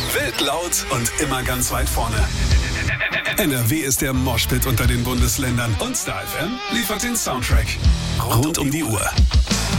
Wild laut und immer ganz weit vorne. NRW ist der Moshpit unter den Bundesländern und Star FM liefert den Soundtrack. Rund um die Uhr.